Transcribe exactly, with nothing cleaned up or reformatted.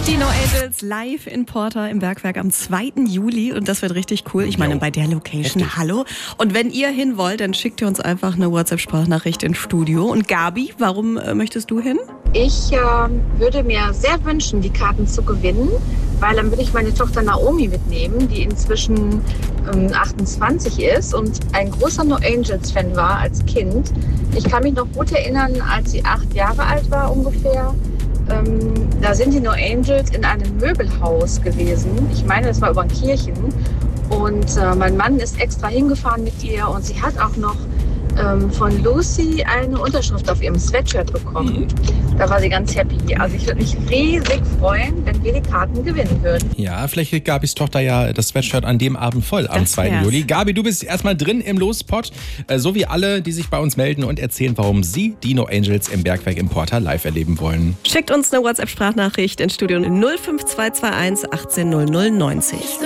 Die No Angels live in Porta im Bergwerk am zweiten Juli und das wird richtig cool. Ich meine, bei der Location, Heftig. Hallo. Und wenn ihr hin wollt, dann schickt ihr uns einfach eine WhatsApp-Sprachnachricht ins Studio. Und Gabi, warum äh, möchtest du hin? Ich äh, würde mir sehr wünschen, die Karten zu gewinnen, weil dann würde ich meine Tochter Naomi mitnehmen, die inzwischen ähm, achtundzwanzig ist und ein großer No Angels-Fan war als Kind. Ich kann mich noch gut erinnern, als sie acht Jahre alt war ungefähr. Ähm, da sind die No Angels in einem Möbelhaus gewesen. Ich meine, das war über Kirchen. Und äh, mein Mann ist extra hingefahren mit ihr und sie hat auch noch ähm, von Lucy eine Unterschrift auf ihrem Sweatshirt bekommen. Mhm. Da war sie ganz happy. Also ich würde mich riesig freuen, wenn wir die Karten gewinnen würden. Ja, vielleicht kriegt Gabis Tochter ja das Sweatshirt an dem Abend voll am zweiten Juli. Gabi, du bist erstmal drin im Lospot, äh, so wie alle, die sich bei uns melden und erzählen, warum sie die No Angels im Bergwerk im Porta live erleben wollen. Schickt uns eine WhatsApp-Sprachnachricht ins Studio null fünf zwei zwei eins achtzehn null null neunzig.